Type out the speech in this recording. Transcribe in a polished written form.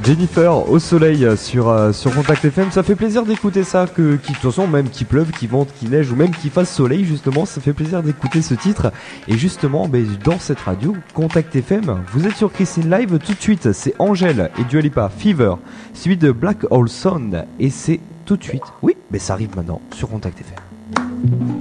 Jennifer au soleil sur Contact FM, ça fait plaisir d'écouter ça, de toute façon même qu'il pleuve, qu'il vente, qu'il neige ou même qu'il fasse soleil justement, ça fait plaisir d'écouter ce titre. Et justement dans cette radio, Contact FM, vous êtes sur Christine Live, tout de suite c'est Angèle et Dua Lipa, Fever, suivi de Black Hole Sound et c'est tout de suite, oui, mais ça arrive maintenant sur Contact FM.